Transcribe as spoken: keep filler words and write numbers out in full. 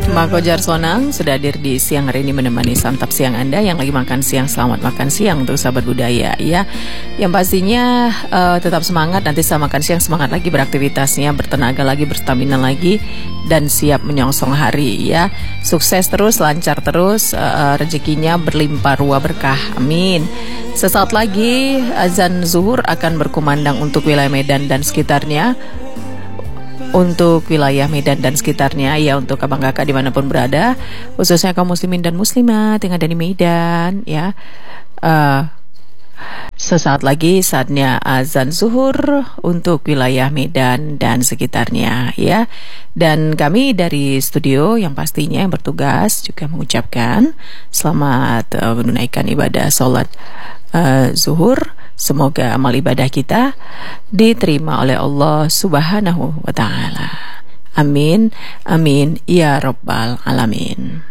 Mako Jarsonang sudah hadir di siang hari ini menemani santap siang Anda yang lagi makan siang. Selamat makan siang untuk sahabat budaya ya. Yang pastinya uh, tetap semangat, nanti setelah makan siang semangat lagi beraktivitasnya, bertenaga lagi, berstamina lagi, dan siap menyongsong hari ya. Sukses terus, lancar terus, uh, rezekinya berlimpah ruah berkah. Amin. Sesaat lagi azan zuhur akan berkumandang untuk wilayah Medan dan sekitarnya. Untuk wilayah Medan dan sekitarnya ya, untuk abang kakak dimanapun berada, khususnya kaum muslimin dan muslimat yang ada di Medan ya. Uh, sesaat lagi saatnya azan zuhur untuk wilayah Medan dan sekitarnya ya. Dan kami dari studio yang pastinya yang bertugas juga mengucapkan selamat uh, menunaikan ibadah sholat uh, zuhur. Semoga amal ibadah kita diterima oleh Allah Subhanahu wa Ta'ala. Amin, amin, ya Rabbal Alamin.